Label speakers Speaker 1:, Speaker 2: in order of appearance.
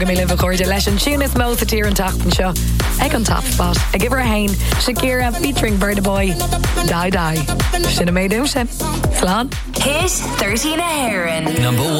Speaker 1: mí le bhcóide leis an túnas mó a tír an tatan seo ag an Top Spot. A give her a hain, Shakira featuring Burna Boy. Die. Sinna méid ús. Slán.
Speaker 2: Hit 13 a Heron.
Speaker 3: Number 1.